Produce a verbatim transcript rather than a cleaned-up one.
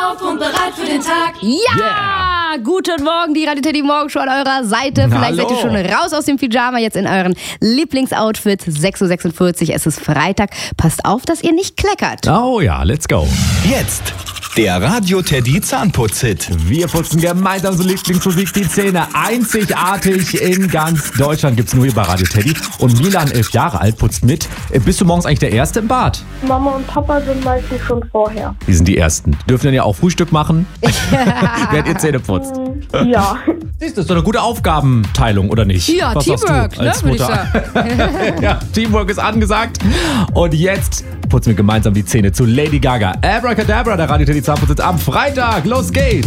auf und bereit für den Tag. Ja! Yeah. Guten Morgen, die Radio Teddy Morgenshow an eurer Seite. Vielleicht Hallo. seid ihr schon raus aus dem Pyjama, jetzt in euren Lieblingsoutfit. sechs Uhr sechsundvierzig, es ist Freitag. Passt auf, dass ihr nicht kleckert. Oh ja, let's go. Jetzt der Radio Teddy Zahnputz-Hit. Wir putzen gemeinsam so Lieblingsmusik die Zähne. Einzigartig in ganz Deutschland gibt's nur hier bei Radio Teddy. Und Milan, elf Jahre alt, putzt mit. Bist du morgens eigentlich der Erste im Bad? Mama und Papa sind meistens schon vorher. Die sind die Ersten. Die dürfen dann ja auch Frühstück machen, während ihr Zähne putzt. Ja. Siehst du, das ist doch eine gute Aufgabenteilung, oder nicht? Ja, Was sagst Teamwork, du als ne, würd ich Mutter? Ja, Teamwork ist angesagt. Und jetzt putzen wir gemeinsam die Zähne zu Lady Gaga. Abracadabra, der Radio Teddy Zahnputz am Freitag. Los geht's!